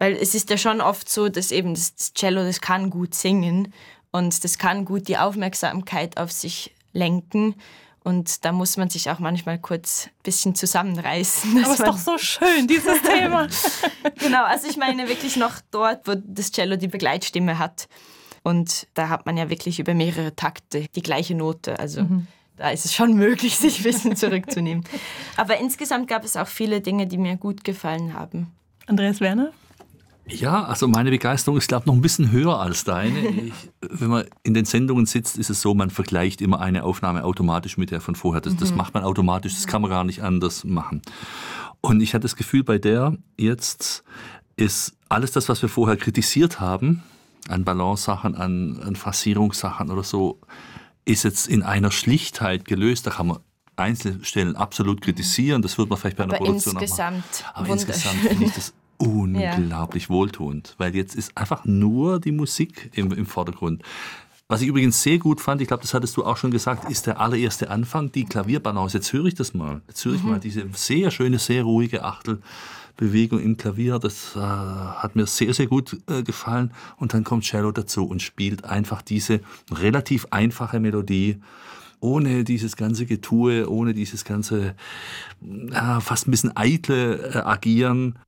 Weil es ist ja schon oft so, dass eben das Cello, das kann gut singen und das kann gut die Aufmerksamkeit auf sich lenken. Und da muss man sich auch manchmal kurz ein bisschen zusammenreißen. Aber es ist doch so schön, dieses Thema. Genau, also ich meine wirklich noch dort, wo das Cello die Begleitstimme hat. Und da hat man ja wirklich über mehrere Takte die gleiche Note. Also da ist es schon möglich, sich ein bisschen zurückzunehmen. Aber insgesamt gab es auch viele Dinge, die mir gut gefallen haben. Andreas Werner? Ja, also meine Begeisterung ist, glaube ich, noch ein bisschen höher als deine. Wenn man in den Sendungen sitzt, ist es so, man vergleicht immer eine Aufnahme automatisch mit der von vorher. Das macht man automatisch, das kann man gar nicht anders machen. Und ich hatte das Gefühl, bei der jetzt ist alles das, was wir vorher kritisiert haben, an Balance-Sachen, an Phrasierungssachen oder so, ist jetzt in einer Schlichtheit gelöst. Da kann man einzelne Stellen absolut kritisieren, das wird man vielleicht bei einer Produktion noch machen. Aber insgesamt finde ich das unglaublich wohltuend, weil jetzt ist einfach nur die Musik im Vordergrund. Was ich übrigens sehr gut fand, ich glaube, das hattest du auch schon gesagt, ist der allererste Anfang, die Klavierbalance. Jetzt höre ich das mal. Jetzt höre ich mal diese sehr schöne, sehr ruhige Achtelbewegung im Klavier. Das hat mir sehr, sehr gut gefallen. Und dann kommt Cello dazu und spielt einfach diese relativ einfache Melodie, ohne dieses ganze Getue, ohne dieses ganze fast ein bisschen eitle Agieren.